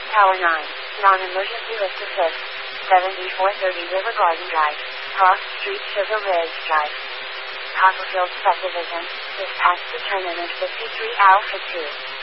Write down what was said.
Tower 9, non-emergency lift assist, 7430 River Garden Drive, Cross Street, Sugar Ridge Drive, Copperfield Subdivision, dispatch to terminus 53 Alpha 2.